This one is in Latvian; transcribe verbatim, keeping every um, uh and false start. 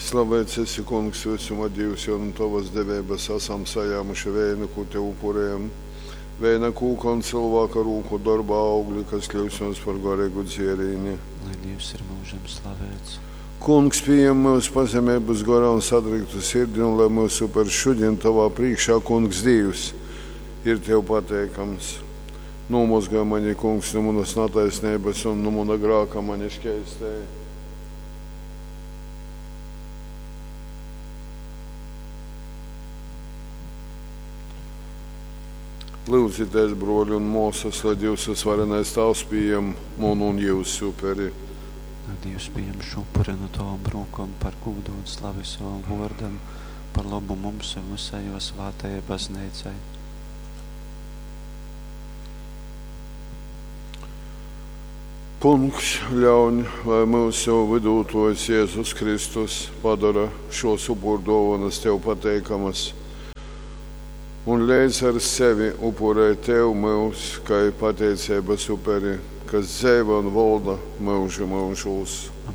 Slavēts esi, Kungs, visuma Dievs, jo no tavas devības esam sajāmuši vēju tev upuriem. Vēja kūka un cilvēka rūku darba augļi, kas kļūs mums par garīgu dzierīni. Lai Dievs ir mūžam slavēts. Kungs, pieņem mūsu pazemības garā un sadriktu sirdi, un lai mūsu par šodien tavā priekšā, Kungs, Dievs, ir tev pateikams. Nomozgā mani, Kungs, no manas nataisnības un no mana grāka mani šķēstēja. Lūdzīties, broļi un mūsas, lai Dievs visvarenais tavs pieņem manu un jūs superi. Lai Dievs pieņem šupuri no tavam rokam par gūdu un slavi savam vārdam, par labu mums un visai jo svātajai baznīcai. Kungs, ļauj, lai mūsu vidūtojs Jēzus Kristus padara šos upurdovanas tev pateikamas, un leidz ar sevi upurēt tev mūs, kā pateicības uperi, kas dzēva un valda mūžu mūžos.